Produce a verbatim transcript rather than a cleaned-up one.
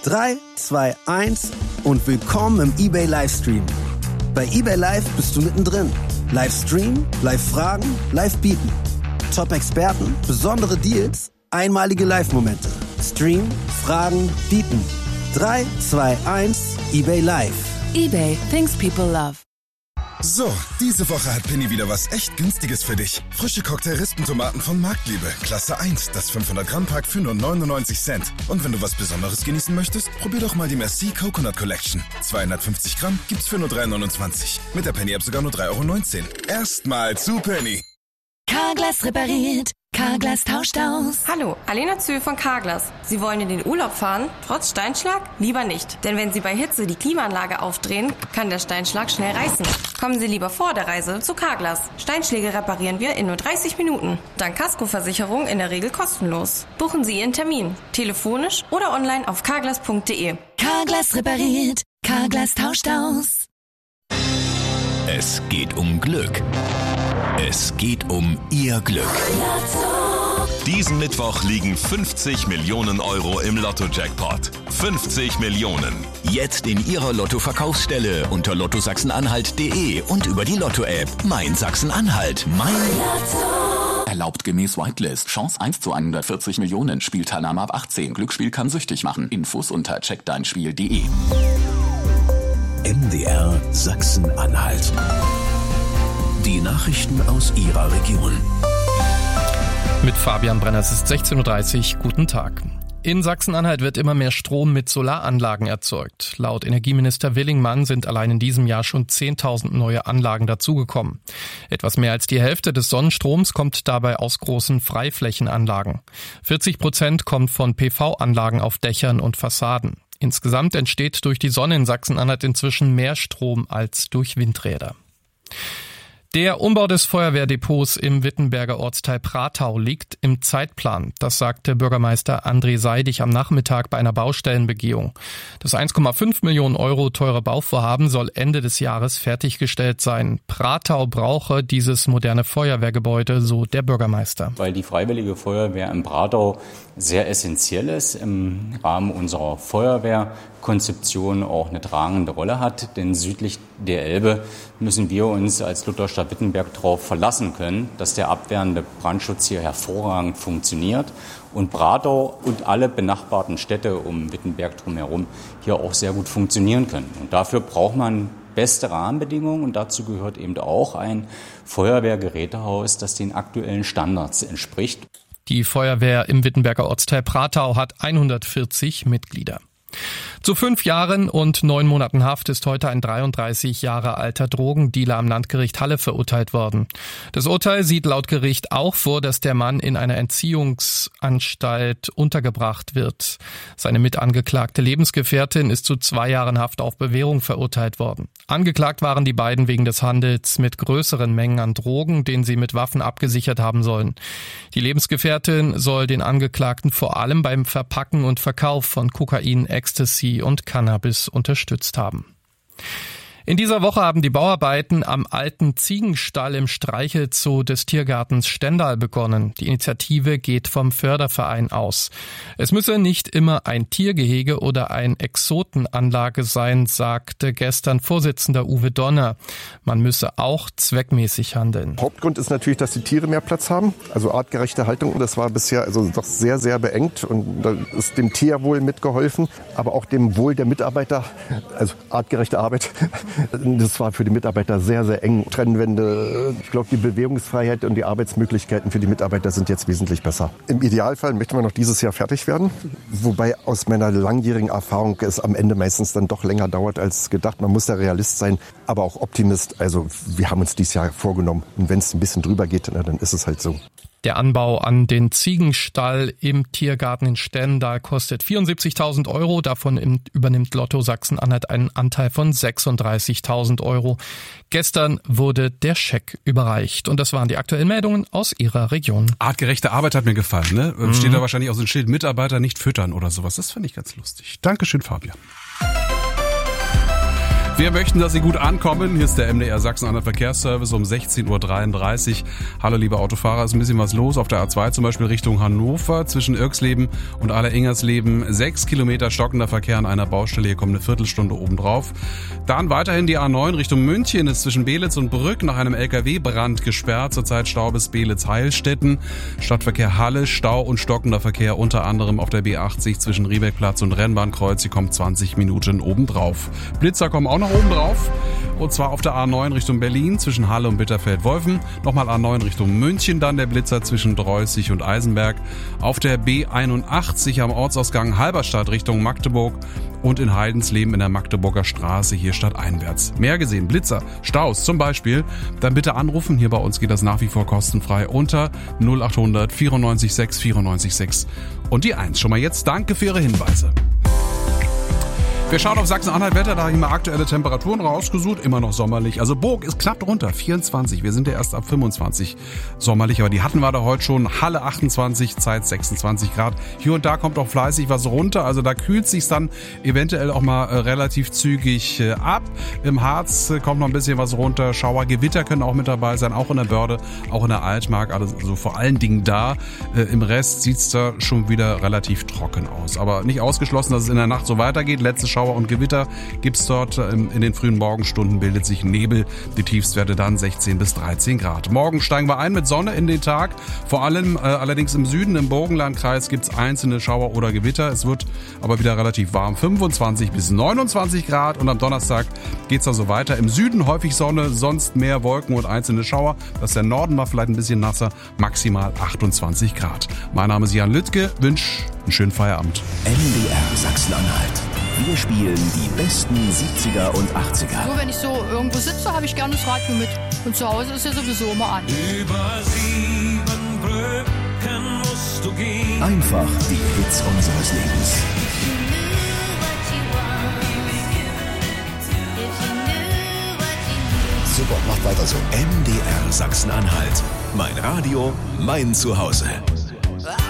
drei, zwei, eins und willkommen im eBay Livestream. Bei eBay Live bist du mittendrin. Live streamen, live fragen, live bieten. Top-Experten, besondere Deals, einmalige Live-Momente. Stream, fragen, bieten. drei, zwei, eins, eBay Live. eBay, things people love. So, diese Woche hat Penny wieder was echt Günstiges für dich. Frische Cocktail-Rispentomaten von Marktliebe. Klasse eins, das fünfhundert Gramm Pack für nur neunundneunzig Cent. Und wenn du was Besonderes genießen möchtest, probier doch mal die Merci Coconut Collection. zweihundertfünfzig Gramm gibt's für nur drei neunundzwanzig. Mit der Penny-App sogar nur drei neunzehn Euro. Erstmal zu Penny. Carglass repariert. Carglass tauscht aus. Hallo, Alena Zöhl von Carglass. Sie wollen in den Urlaub fahren, trotz Steinschlag? Lieber nicht, denn wenn Sie bei Hitze die Klimaanlage aufdrehen, kann der Steinschlag schnell reißen. Kommen Sie lieber vor der Reise zu Carglass. Steinschläge reparieren wir in nur dreißig Minuten. Dank Kaskoversicherung in der Regel kostenlos. Buchen Sie Ihren Termin, telefonisch oder online auf carglass punkt de. Carglass repariert. Carglass tauscht aus. Es geht um Glück. Es geht um Ihr Glück. Diesen Mittwoch liegen fünfzig Millionen Euro im Lotto-Jackpot. fünfzig Millionen. Jetzt in Ihrer Lotto-Verkaufsstelle unter lotto sachsen-anhalt punkt de und über die Lotto-App. Mein Sachsen-Anhalt. Mein Lotto. Erlaubt gemäß Whitelist. Chance eins zu hundertvierzig Millionen. Spielteilnahme ab achtzehn. Glücksspiel kann süchtig machen. Infos unter check dein spiel punkt de. M D R Sachsen-Anhalt. Die Nachrichten aus Ihrer Region. Mit Fabian Brenner, es ist sechzehn Uhr dreißig. Guten Tag. In Sachsen-Anhalt wird immer mehr Strom mit Solaranlagen erzeugt. Laut Energieminister Willingmann sind allein in diesem Jahr schon zehntausend neue Anlagen dazugekommen. Etwas mehr als die Hälfte des Sonnenstroms kommt dabei aus großen Freiflächenanlagen. vierzig Prozent kommt von P V-Anlagen auf Dächern und Fassaden. Insgesamt entsteht durch die Sonne in Sachsen-Anhalt inzwischen mehr Strom als durch Windräder. Der Umbau des Feuerwehrdepots im Wittenberger Ortsteil Pratau liegt im Zeitplan. Das sagte Bürgermeister André Seidig am Nachmittag bei einer Baustellenbegehung. Das eins Komma fünf Millionen Euro teure Bauvorhaben soll Ende des Jahres fertiggestellt sein. Pratau brauche dieses moderne Feuerwehrgebäude, so der Bürgermeister. Weil die Freiwillige Feuerwehr in Pratau sehr essentiell ist, im Rahmen unserer Feuerwehrkonzeption auch eine tragende Rolle hat. Denn südlich der Elbe müssen wir uns als Lutherstadt Wittenberg darauf verlassen können, dass der abwehrende Brandschutz hier hervorragend funktioniert und Pratau und alle benachbarten Städte um Wittenberg drumherum hier auch sehr gut funktionieren können. Und dafür braucht man beste Rahmenbedingungen und dazu gehört eben auch ein Feuerwehrgerätehaus, das den aktuellen Standards entspricht. Die Feuerwehr im Wittenberger Ortsteil Pratau hat hundertvierzig Mitglieder. Zu fünf Jahren und neun Monaten Haft ist heute ein dreiunddreißig Jahre alter Drogendealer am Landgericht Halle verurteilt worden. Das Urteil sieht laut Gericht auch vor, dass der Mann in einer Entziehungsanstalt untergebracht wird. Seine mitangeklagte Lebensgefährtin ist zu zwei Jahren Haft auf Bewährung verurteilt worden. Angeklagt waren die beiden wegen des Handels mit größeren Mengen an Drogen, den sie mit Waffen abgesichert haben sollen. Die Lebensgefährtin soll den Angeklagten vor allem beim Verpacken und Verkauf von Kokain, Ecstasy und Cannabis unterstützt haben. In dieser Woche haben die Bauarbeiten am alten Ziegenstall im Streichelzoo des Tiergartens Stendal begonnen. Die Initiative geht vom Förderverein aus. Es müsse nicht immer ein Tiergehege oder eine Exotenanlage sein, sagte gestern Vorsitzender Uwe Donner. Man müsse auch zweckmäßig handeln. Hauptgrund ist natürlich, dass die Tiere mehr Platz haben, also artgerechte Haltung. Das war bisher also doch sehr, sehr beengt und da ist dem Tierwohl mitgeholfen, aber auch dem Wohl der Mitarbeiter, also artgerechte Arbeit. Das war für die Mitarbeiter sehr, sehr eng. Trennwände, ich glaube, die Bewegungsfreiheit und die Arbeitsmöglichkeiten für die Mitarbeiter sind jetzt wesentlich besser. Im Idealfall möchten wir noch dieses Jahr fertig werden, wobei aus meiner langjährigen Erfahrung es am Ende meistens dann doch länger dauert als gedacht. Man muss ja Realist sein, aber auch Optimist. Also wir haben uns dieses Jahr vorgenommen und wenn es ein bisschen drüber geht, dann ist es halt so. Der Anbau an den Ziegenstall im Tiergarten in Stendal kostet vierundsiebzigtausend Euro. Davon übernimmt Lotto Sachsen-Anhalt einen Anteil von sechsunddreißigtausend Euro. Gestern wurde der Scheck überreicht. Und das waren die aktuellen Meldungen aus Ihrer Region. Artgerechte Arbeit hat mir gefallen, ne? Mhm. Steht da wahrscheinlich auch so ein Schild, Mitarbeiter nicht füttern oder sowas. Das fand ich ganz lustig. Dankeschön, Fabian. Wir möchten, dass Sie gut ankommen. Hier ist der M D R Sachsen-Anhalt Verkehrsservice um sechzehn Uhr dreiunddreißig. Hallo liebe Autofahrer, ist ein bisschen was los auf der A zwei, zum Beispiel Richtung Hannover, zwischen Irksleben und Aller-Ingersleben. Sechs Kilometer stockender Verkehr an einer Baustelle, hier kommt eine Viertelstunde obendrauf. Dann weiterhin die A neun Richtung München, ist zwischen Belitz und Brück nach einem L K W-Brand gesperrt. Zurzeit Stau bis Belitz-Heilstätten. Stadtverkehr Halle, Stau und stockender Verkehr unter anderem auf der B achtzig zwischen Riebeckplatz und Rennbahnkreuz. Hier kommt zwanzig Minuten obendrauf. Blitzer kommen auch noch oben drauf, und zwar auf der A neun Richtung Berlin zwischen Halle und Bitterfeld-Wolfen, nochmal A neun Richtung München, dann der Blitzer zwischen Dreußig und Eisenberg, auf der B einundachtzig am Ortsausgang Halberstadt Richtung Magdeburg und in Heidensleben in der Magdeburger Straße hier stadteinwärts. Mehr gesehen, Blitzer, Staus zum Beispiel, dann bitte anrufen, hier bei uns geht das nach wie vor kostenfrei unter null acht hundert vierundneunzig sechs vierundneunzig sechs und die eins. Schon mal jetzt danke für Ihre Hinweise. Wir schauen auf Sachsen-Anhalt-Wetter, da habe ich mal aktuelle Temperaturen rausgesucht, immer noch sommerlich. Also Burg ist knapp drunter, vierundzwanzig, wir sind ja erst ab fünfundzwanzig sommerlich, aber die hatten wir da heute schon. Halle achtundzwanzig, Zeit sechsundzwanzig Grad. Hier und da kommt auch fleißig was runter, also da kühlt sich's dann eventuell auch mal äh, relativ zügig äh, ab. Im Harz äh, kommt noch ein bisschen was runter, Schauer, Gewitter können auch mit dabei sein, auch in der Börde, auch in der Altmark, also vor allen Dingen da. Äh, Im Rest sieht's da schon wieder relativ trocken aus, aber nicht ausgeschlossen, dass es in der Nacht so weitergeht. Letzte Schauer und Gewitter gibt's dort. In den frühen Morgenstunden bildet sich Nebel. Die Tiefstwerte dann sechzehn bis dreizehn Grad. Morgen steigen wir ein mit Sonne in den Tag. Vor allem äh, allerdings im Süden, im Burgenlandkreis, gibt's einzelne Schauer oder Gewitter. Es wird aber wieder relativ warm. fünfundzwanzig bis neunundzwanzig Grad. Und am Donnerstag geht's also weiter. Im Süden häufig Sonne, sonst mehr Wolken und einzelne Schauer. Das ist der Norden mal vielleicht ein bisschen nasser. Maximal achtundzwanzig Grad. Mein Name ist Jan Lüttke. Wünsch einen schönen Feierabend. M D R Sachsen-Anhalt. Wir spielen die besten siebziger und achtziger. Nur wenn ich so irgendwo sitze, habe ich gerne das Radio mit. Und zu Hause ist ja sowieso immer an. Über sieben Brücken musst du gehen. Einfach die Hits unseres Lebens. Super, macht weiter so. M D R Sachsen-Anhalt. Mein Radio, mein Zuhause.